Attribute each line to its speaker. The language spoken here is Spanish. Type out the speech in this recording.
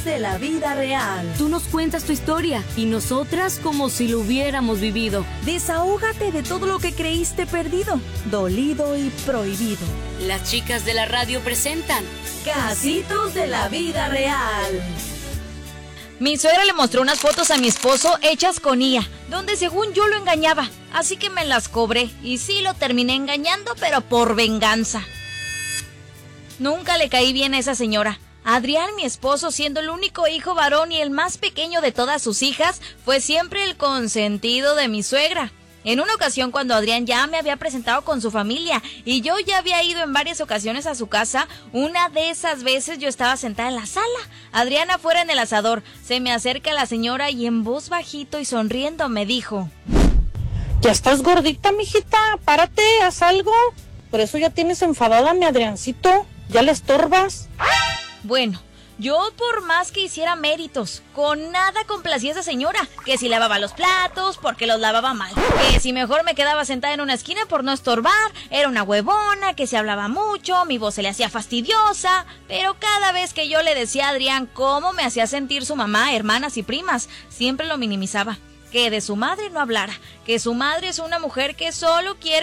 Speaker 1: Cachitos de la vida real.
Speaker 2: Tú nos cuentas tu historia y nosotras como si lo hubiéramos vivido.
Speaker 1: Desahógate de todo lo que creíste perdido, dolido y prohibido.
Speaker 2: Las chicas de la radio presentan
Speaker 1: Cachitos de la vida real.
Speaker 3: Mi suegra le mostró unas fotos a mi esposo hechas con IA, donde según yo lo engañaba, así que me las cobré y sí lo terminé engañando, pero por venganza. Nunca le caí bien a esa señora. Adrián, mi esposo, siendo el único hijo varón y el más pequeño de todas sus hijas, fue siempre el consentido de mi suegra. En una ocasión, cuando Adrián ya me había presentado con su familia y yo ya había ido en varias ocasiones a su casa, una de esas veces yo estaba sentada en la sala, Adrián afuera en el asador. Se me acerca la señora y en voz bajito y sonriendo me dijo:
Speaker 4: Ya estás gordita, mijita, párate, haz algo. Por eso ya tienes enfadada a mi Adriancito, ya le estorbas.
Speaker 3: Bueno, yo por más que hiciera méritos, con nada complacía a esa señora, que si lavaba los platos, porque los lavaba mal, que si mejor me quedaba sentada en una esquina por no estorbar, era una huevona, que se hablaba mucho, mi voz se le hacía fastidiosa, pero cada vez que yo le decía a Adrián cómo me hacía sentir su mamá, hermanas y primas, siempre lo minimizaba, que de su madre no hablara, que su madre es una mujer que solo quiere